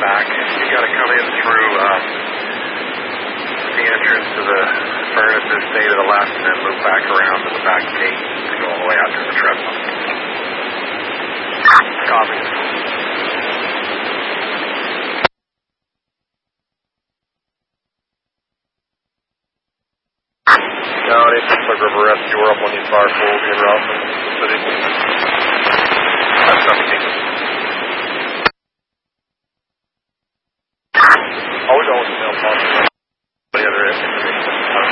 back. You got to come in through the entrance to the furnaces, stay to the left, and then loop back around to the back gate to go all the way out to the trestle. Copy. County, Pacific River Rescue, we're up on the fire full, in Ralston.